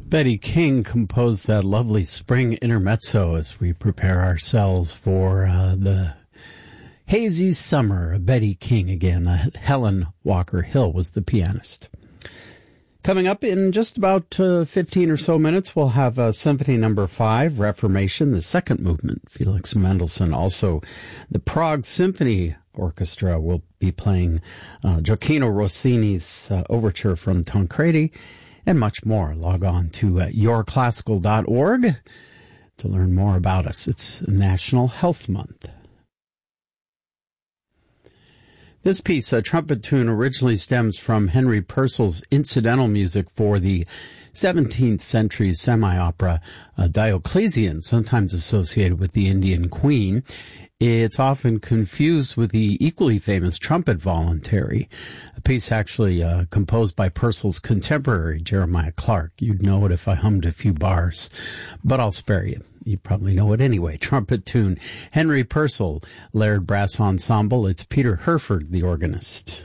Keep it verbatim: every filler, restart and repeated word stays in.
Betty King composed that lovely spring intermezzo as we prepare ourselves for uh, the hazy summer. Betty King again. Uh, Helen Walker Hill was the pianist. Coming up in just about uh, fifteen or so minutes, we'll have uh, Symphony Number Five, Reformation, the second movement. Felix Mendelssohn. Also, the Prague Symphony Orchestra will be playing uh, Gioacchino Rossini's uh, overture from Tancredi, and much more. Log on to uh, your classical dot org to learn more about us. It's National Health Month. This piece, a trumpet tune, originally stems from Henry Purcell's incidental music for the seventeenth century semi-opera uh, Diocletian, sometimes associated with the Indian Queen. It's often confused with the equally famous Trumpet Voluntary, a piece actually uh, composed by Purcell's contemporary, Jeremiah Clark. You'd know it if I hummed a few bars, but I'll spare you. You probably know it anyway. Trumpet tune, Henry Purcell, Laird Brass Ensemble. It's Peter Herford, the organist.